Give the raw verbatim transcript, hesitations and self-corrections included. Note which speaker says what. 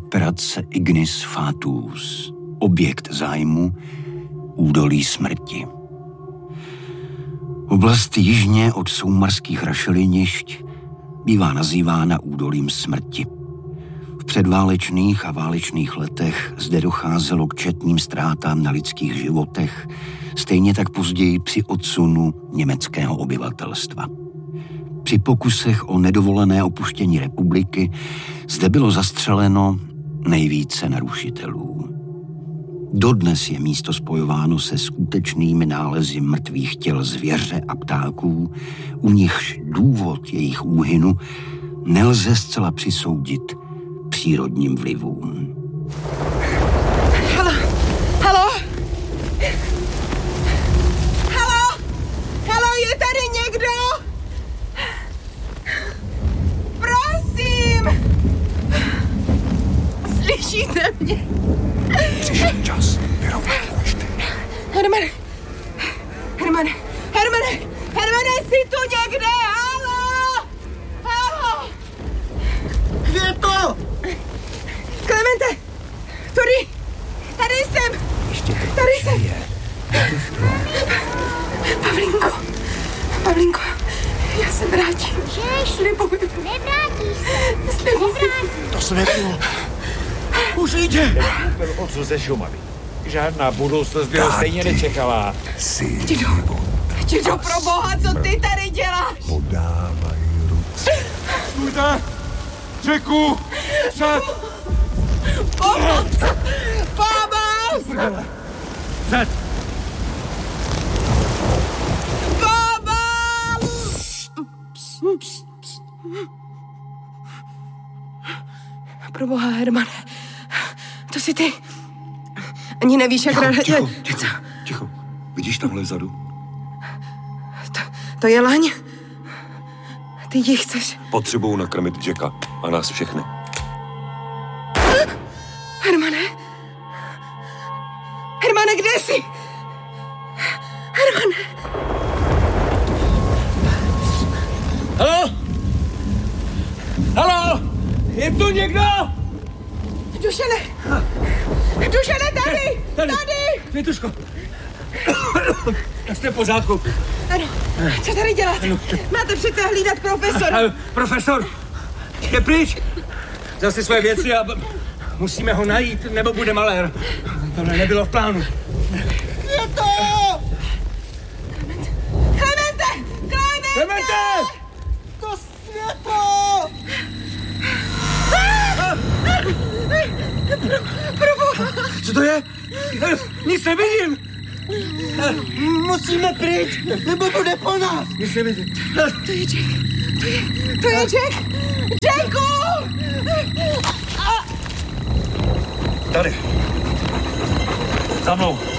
Speaker 1: operace Ignis Fatuus, objekt zájmu údolí smrti. Oblast jižně od soumarských rašelinišť bývá nazývána údolím smrti. V předválečných a válečných letech zde docházelo k četným ztrátám na lidských životech, stejně tak později při odsunu německého obyvatelstva. Při pokusech o nedovolené opuštění republiky zde bylo zastřeleno nejvíce narušitelů. Dodnes je místo spojováno se skutečnými nálezy mrtvých těl zvěře a ptáků, u nichž důvod jejich úhynu nelze zcela přisoudit přírodním vlivům.
Speaker 2: Halo! Halo! Halo! Halo, je tady někdo? Prosím! Slyšíte mě?
Speaker 3: Přišel čas vyrovnat účty.
Speaker 2: Hermane! Hermane! Hermane! Hermane, jsi tu někde? Halo! Halo!
Speaker 4: Květo!
Speaker 2: Klemente! Tudy! Tady jsem!
Speaker 3: Ještě to
Speaker 2: Tady jsem!
Speaker 3: je.
Speaker 2: Pavlínko! Pavlínko, já se vrátím. Slibuji.
Speaker 5: Nevrátíš se.
Speaker 2: Slibuji.
Speaker 4: To světlo! Už jde!
Speaker 6: Byl odsud ze Šumavy. Žádná budoucnost by ho stejně nečekala.
Speaker 2: Dědo, dědo, pro boha, co ty tady děláš?
Speaker 3: Podávají ruce.
Speaker 4: Stůjte! Řeku! Před!
Speaker 2: Pomoc! Pomoc!
Speaker 4: Před!
Speaker 2: Pomoc! Pro boha, Hermane, to jsi ty. Ani nevíš, jak...
Speaker 3: Ticho,
Speaker 2: ra-
Speaker 3: ticho, ticho, ticho. Vidíš tamhle vzadu?
Speaker 2: To, to je laň. Ty ji chceš.
Speaker 3: Potřebuju nakrmit Jacka a nás všechny.
Speaker 2: Hermane? Hermane, kde jsi? Hermane?
Speaker 6: Halo? Halo? Je tu někdo?
Speaker 2: Dušene! Dušene, tady!
Speaker 6: Tady!
Speaker 2: Tady!
Speaker 6: Květuško! Jste v pořádku?
Speaker 2: Ano, co tady dělat? Máte přece hlídat profesora.
Speaker 6: A, profesor je pryč. Vzal si své věci a b- musíme ho najít, nebo bude malér. Tohle nebylo v plánu.
Speaker 4: Je to!
Speaker 2: Klemente! Klemente!
Speaker 6: Klemente!
Speaker 4: To světlo!
Speaker 6: Co to je? Nic nevidím.
Speaker 4: Musíme pryč, nebo bude po nás!
Speaker 6: Nic nevidím.
Speaker 2: To je Jack. To je, to je Jack. Jacku!
Speaker 3: Tady.
Speaker 6: Za mnou.